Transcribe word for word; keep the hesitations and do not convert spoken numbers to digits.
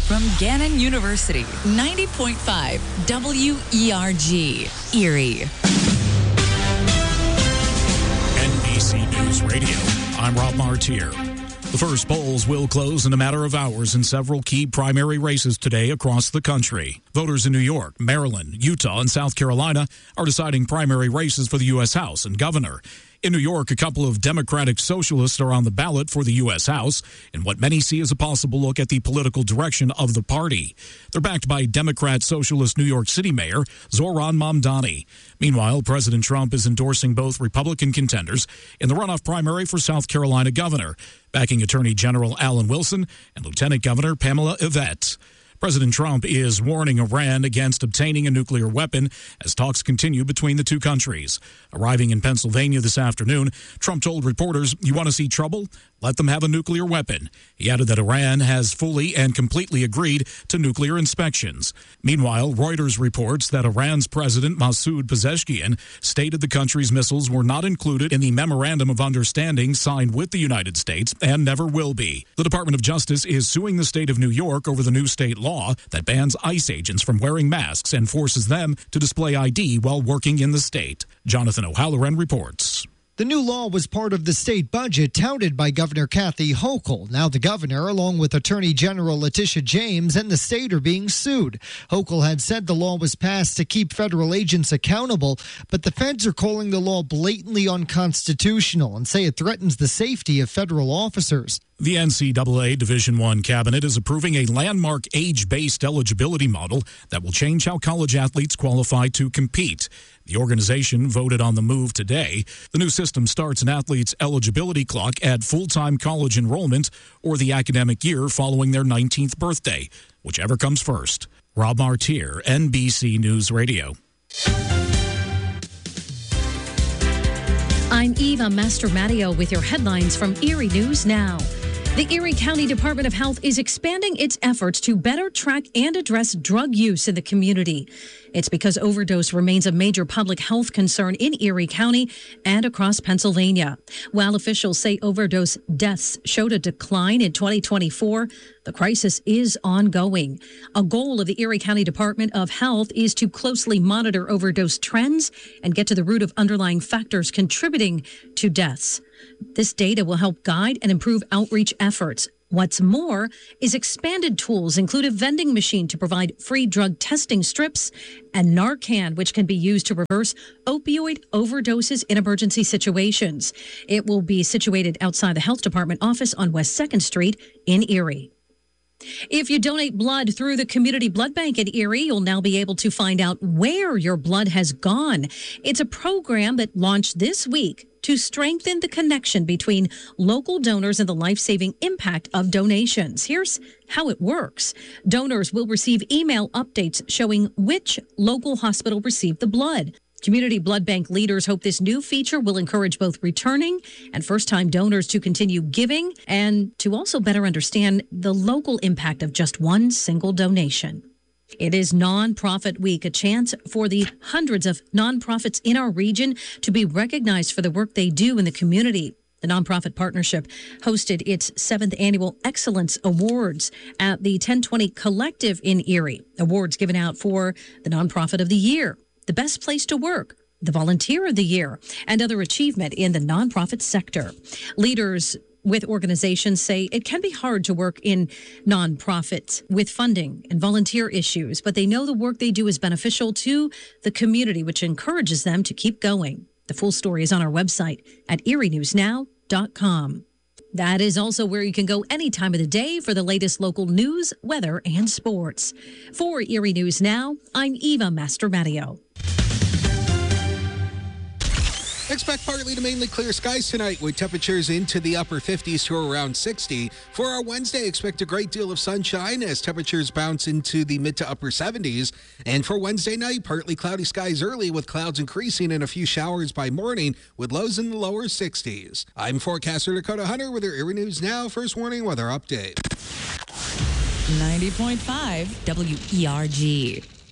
from Gannon University, ninety point five W E R G, Erie. N B C News Radio, I'm Rob Martier. The first polls will close in a matter of hours in several key primary races today across the country. Voters in New York, Maryland, Utah, and South Carolina are deciding primary races for the U S House and governor. In New York, a couple of Democratic socialists are on the ballot for the U S House in what many see as a possible look at the political direction of the party. They're backed by Democrat Socialist New York City Mayor Zohran Mamdani. Meanwhile, President Trump is endorsing both Republican contenders in the runoff primary for South Carolina governor, backing Attorney General Alan Wilson and Lieutenant Governor Pamela Yvette. President Trump is warning Iran against obtaining a nuclear weapon as talks continue between the two countries. Arriving in Pennsylvania this afternoon, Trump told reporters, "You want to see trouble? Let them have a nuclear weapon." He added that Iran has fully and completely agreed to nuclear inspections. Meanwhile, Reuters reports that Iran's President Masoud Pezeshkian stated the country's missiles were not included in the Memorandum of Understanding signed with the United States and never will be. The Department of Justice is suing the state of New York over the new state law that bans ICE agents from wearing masks and forces them to display I D while working in the state. Jonathan O'Halloran reports. The new law was part of the state budget touted by Governor Kathy Hochul. Now the governor, along with Attorney General Letitia James and the state, are being sued. Hochul had said the law was passed to keep federal agents accountable, but the feds are calling the law blatantly unconstitutional and say it threatens the safety of federal officers. The N C double A Division I cabinet is approving a landmark age-based eligibility model that will change how college athletes qualify to compete. The organization voted on the move today. The new system starts an athlete's eligibility clock at full-time college enrollment or the academic year following their nineteenth birthday, whichever comes first. Rob Martier, N B C News Radio. I'm Eva Mastromatteo with your headlines from Erie News Now. The Erie County Department of Health is expanding its efforts to better track and address drug use in the community. It's because overdose remains a major public health concern in Erie County and across Pennsylvania. While officials say overdose deaths showed a decline in twenty twenty-four, the crisis is ongoing. A goal of the Erie County Department of Health is to closely monitor overdose trends and get to the root of underlying factors contributing to deaths. This data will help guide and improve outreach efforts. What's more is expanded tools include a vending machine to provide free drug testing strips and Narcan, which can be used to reverse opioid overdoses in emergency situations. It will be situated outside the health department office on West second Street in Erie. If you donate blood through the Community Blood Bank in Erie, you'll now be able to find out where your blood has gone. It's a program that launched this week to strengthen the connection between local donors and the life-saving impact of donations. Here's how it works. Donors will receive email updates showing which local hospital received the blood. Community Blood Bank leaders hope this new feature will encourage both returning and first-time donors to continue giving and to also better understand the local impact of just one single donation. It is Nonprofit Week, a chance for the hundreds of nonprofits in our region to be recognized for the work they do in the community. The Nonprofit Partnership hosted its seventh annual Excellence Awards at the ten twenty Collective in Erie. Awards given out for the Nonprofit of the Year, the Best Place to Work, the Volunteer of the Year, and other achievement in the nonprofit sector. Leaders with organizations say it can be hard to work in nonprofits with funding and volunteer issues, but they know the work they do is beneficial to the community, which encourages them to keep going. The full story is on our website at erie news now dot com. That is also where you can go any time of the day for the latest local news, weather, and sports. For Erie News Now, I'm Eva Mastromatteo. Expect partly to mainly clear skies tonight with temperatures into the upper fifties to around sixty. For our Wednesday, expect a great deal of sunshine as temperatures bounce into the mid to upper seventies. And for Wednesday night, partly cloudy skies early with clouds increasing and a few showers by morning with lows in the lower sixties. I'm forecaster Dakota Hunter with your Erie News Now First Warning Weather Update. ninety point five W E R G.